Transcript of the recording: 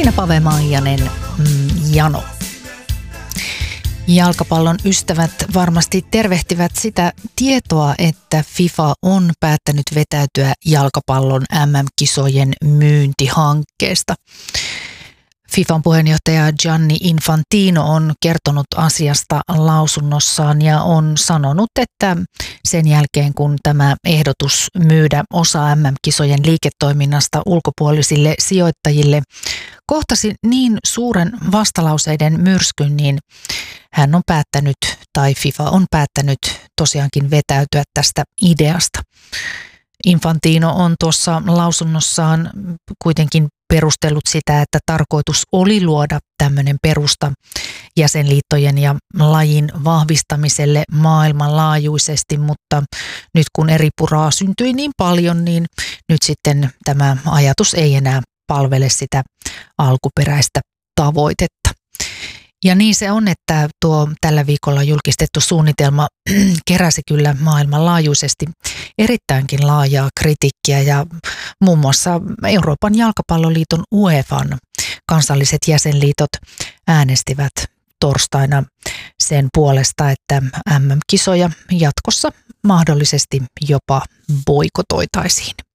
Niina Pave-Maijanen, Jano. Jalkapallon ystävät varmasti tervehtivät sitä tietoa, että FIFA on päättänyt vetäytyä jalkapallon MM-kisojen myyntihankkeesta. FIFAn puheenjohtaja Gianni Infantino on kertonut asiasta lausunnossaan ja on sanonut, että sen jälkeen kun tämä ehdotus myydä osa MM-kisojen liiketoiminnasta ulkopuolisille sijoittajille kohtasi niin suuren vastalauseiden myrskyn, niin hän on päättänyt, tai FIFA on päättänyt tosiaankin vetäytyä tästä ideasta. Infantino on tuossa lausunnossaan kuitenkin perustellut sitä, että tarkoitus oli luoda tämmöinen perusta jäsenliittojen ja lajin vahvistamiselle maailmanlaajuisesti, mutta nyt kun eri puraa syntyi niin paljon, niin nyt sitten tämä ajatus ei enää palvele sitä alkuperäistä tavoitetta. Ja niin se on, että tuo tällä viikolla julkistettu suunnitelma keräsi kyllä maailmanlaajuisesti erittäinkin laajaa kritiikkiä ja muun muassa Euroopan jalkapalloliiton UEFAn kansalliset jäsenliitot äänestivät torstaina sen puolesta, että MM-kisoja jatkossa mahdollisesti jopa boikotoitaisiin.